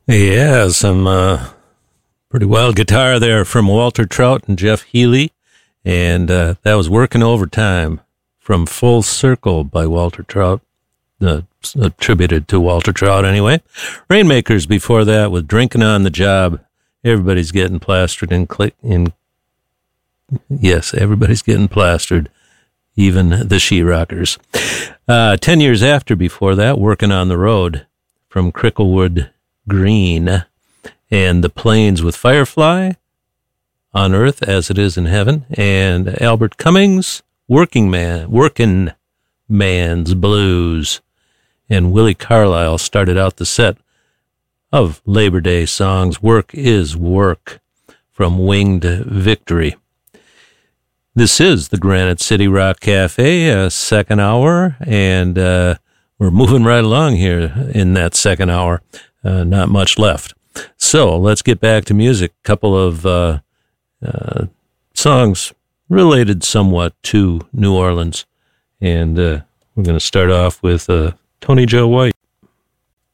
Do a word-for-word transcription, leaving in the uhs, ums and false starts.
Yeah, some uh, pretty wild guitar there from Walter Trout and Jeff Healey. And uh, that was Working Overtime from Full Circle by Walter Trout, uh, attributed to Walter Trout anyway. Rainmakers before that with Drinking on the Job. Everybody's getting plastered in click in. Yes, everybody's getting plastered, even the She-Rockers. Uh, ten years after before that, Working on the Road from Cricklewood Green, and The Plains with Firefly, On Earth as It Is in Heaven, and Albert Cummings, Working Man, Working Man's Blues. And Willie Carlisle started out the set of Labor Day songs, Work is Work, from Winged Victory. This is the Granite City Rock Cafe, uh, second hour, and uh, we're moving right along here in that second hour. Uh, not much left. So let's get back to music. A couple of uh, uh, songs related somewhat to New Orleans. And uh, we're going to start off with uh, Tony Joe White.